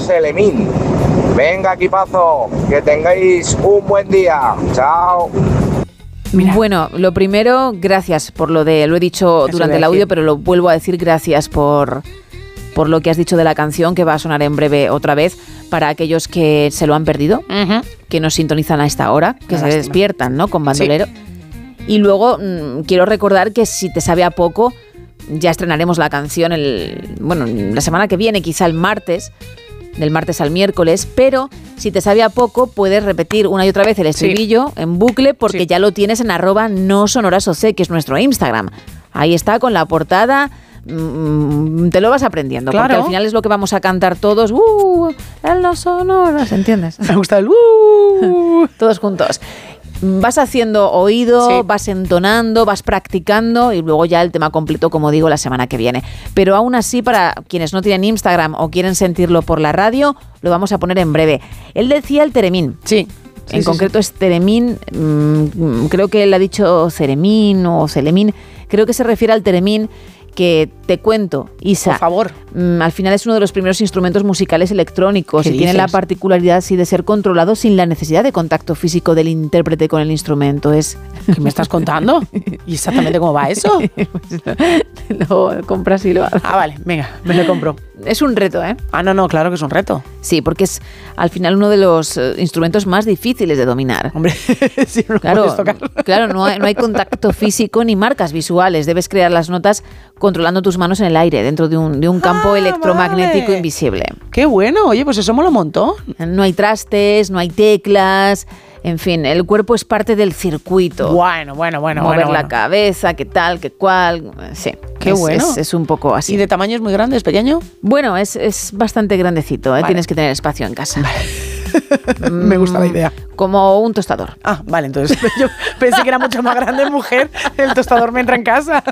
Selemín. Venga, equipazo, que tengáis un buen día. Chao. Mira. Bueno, lo primero, gracias por lo he dicho durante el audio, pero lo vuelvo a decir, gracias por lo que has dicho de la canción, que va a sonar en breve otra vez, para aquellos que se lo han perdido, que nos sintonizan a esta hora, que se despiertan, ¿no?, con Bandolero. Sí. Y luego quiero recordar que si te sabe a poco, ya estrenaremos la canción la semana que viene, quizá el martes, del martes al miércoles, pero si te sabe a poco puedes repetir una y otra vez el estribillo en bucle, porque ya lo tienes en @nosonorasoc, que es nuestro Instagram. Ahí está con la portada. Te lo vas aprendiendo, claro, porque al final es lo que vamos a cantar todos. En los sonoras, ¿entiendes? Me gusta el todos juntos. Vas haciendo oído, vas entonando, vas practicando y luego ya el tema completo, como digo, la semana que viene. Pero aún así, para quienes no tienen Instagram o quieren sentirlo por la radio, lo vamos a poner en breve. Él decía el teremín. Sí. En concreto es teremín, creo que él ha dicho ceremín o celemín, creo que se refiere al teremín, que te cuento, Isa. Por favor. Al final es uno de los primeros instrumentos musicales electrónicos y tiene la particularidad así de ser controlado sin la necesidad de contacto físico del intérprete con el instrumento. ¿Qué me estás contando? ¿Y exactamente cómo va eso? Lo compras y lo haces. Ah, vale, venga, me lo compro. Es un reto, ¿eh? Ah, no, claro que es un reto. Sí, porque es al final uno de los instrumentos más difíciles de dominar. Hombre, si no lo puedes tocar. Claro, no hay contacto físico ni marcas visuales. Debes crear las notas controlando tus manos en el aire, dentro de un campo electromagnético invisible. ¡Qué bueno! Oye, pues eso mola un montón. No hay trastes, no hay teclas. En fin, el cuerpo es parte del circuito. Bueno. Mover la cabeza, qué tal, qué cual. Sí. Qué bueno. Es un poco así. ¿Y de tamaño es muy grande, es pequeño? Bueno, es bastante grandecito, ¿eh? Vale. Tienes que tener espacio en casa. Vale. Me gusta la idea. Como un tostador. Ah, vale, entonces yo pensé que era mucho más grande, mujer. El tostador me entra en casa.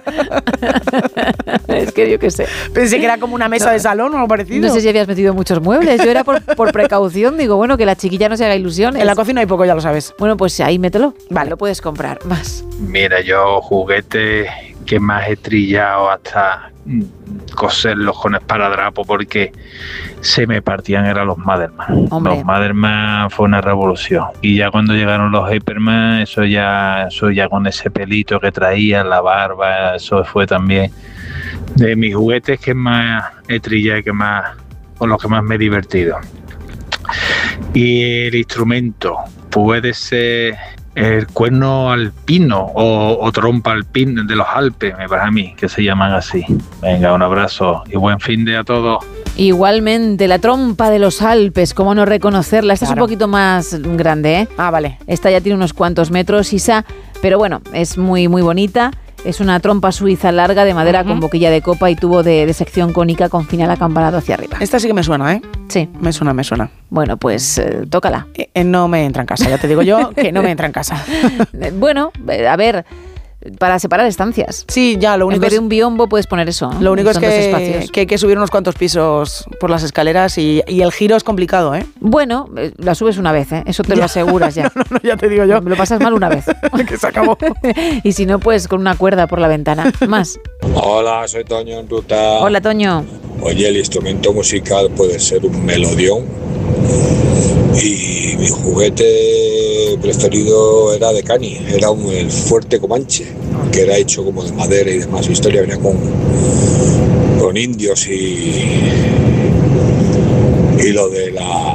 Es que yo qué sé. Pensé que era como una mesa de salón o algo parecido. No sé si habías metido muchos muebles. Yo era por precaución. Digo, bueno, que la chiquilla no se haga ilusiones. En la cocina hay poco, ya lo sabes. Bueno, pues ahí mételo. Vale, lo puedes comprar. Más. Mira, yo juguete que más he trillado hasta coserlos con esparadrapo porque se me partían eran los Maderman. Hombre. Los Maderman fue una revolución. Y ya cuando llegaron los Hyperman, eso ya con ese pelito que traía, la barba, eso fue también de mis juguetes que más he trillado y con los que más me he divertido. Y el instrumento puede ser el cuerno alpino o trompa alpina de los Alpes, me parece a mí, que se llaman así. Venga, un abrazo y buen fin de a todos. Igualmente, la trompa de los Alpes, ¿cómo no reconocerla? Esta es un poquito más grande, ¿eh? Ah, vale. Esta ya tiene unos cuantos metros, Isa, pero bueno, es muy, muy bonita. Es una trompa suiza larga de madera con boquilla de copa y tubo de sección cónica con final acampanado hacia arriba. Esta sí que me suena, ¿eh? Sí. Me suena. Bueno, pues tócala. No me entra en casa, ya te digo yo que no me entra en casa. Bueno, a ver, para separar estancias. Sí, ya, lo único en vez de un biombo puedes poner eso. Lo único es que hay que subir unos cuantos pisos por las escaleras y el giro es complicado, ¿eh? Bueno, la subes una vez, ¿eh? Eso te lo aseguras ya. No, ya te digo yo. Lo pasas mal una vez. Que se acabó. Y si no, pues con una cuerda por la ventana. Más. Hola, soy Toño en Ruta. Hola, Toño. Oye, el instrumento musical puede ser un melodión. Y mi juguete preferido era de Cani, era el fuerte Comanche, que era hecho como de madera y demás. Su historia venía con indios y lo de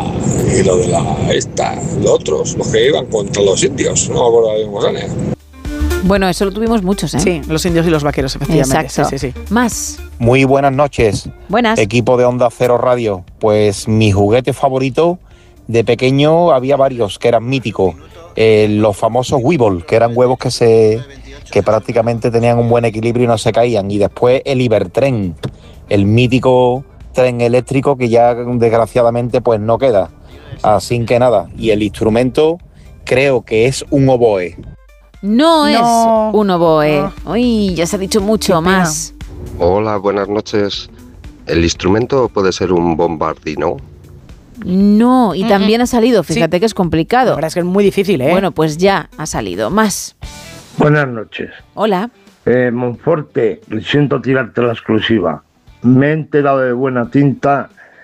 los otros, los que iban contra los indios, no me acuerdo de cómo sale. Bueno, eso lo tuvimos muchos, ¿eh? Sí, los indios y los vaqueros, efectivamente. Exacto. Sí. Más. Muy buenas noches. Buenas. Equipo de Onda Cero Radio. Pues mi juguete favorito de pequeño había varios que eran míticos. Los famosos Weeble, que eran huevos que prácticamente tenían un buen equilibrio y no se caían. Y después el Ibertren, el mítico tren eléctrico que ya desgraciadamente pues no queda. Así que nada. Y el instrumento creo que es un oboe. No es un oboe. Uy, ya se ha dicho mucho más. Hola, buenas noches. ¿El instrumento puede ser un bombardino? No, y también ha salido. Fíjate que es complicado. La verdad es que es muy difícil, ¿eh? Bueno, pues ya ha salido. Más. Buenas noches. Hola. Monforte, siento tirarte la exclusiva. Me he enterado de buena tinta